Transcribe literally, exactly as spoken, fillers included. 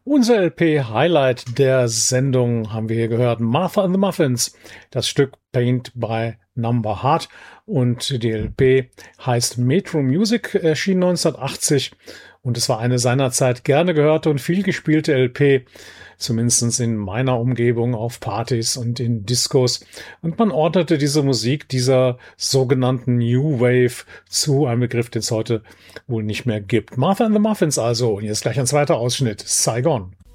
Unser L P-Highlight der Sendung haben wir hier gehört. Martha and the Muffins, das Stück Paint by Number Heart. Und die L P heißt Metro Music, erschien neunzehnhundertachtzig. Und es war eine seinerzeit gerne gehörte und viel gespielte L P, zumindest in meiner Umgebung auf Partys und in Discos. Und man ordnete diese Musik dieser sogenannten New Wave zu, ein Begriff, den es heute wohl nicht mehr gibt. Martha and the Muffins also. Und jetzt gleich ein zweiter Ausschnitt. Saigon.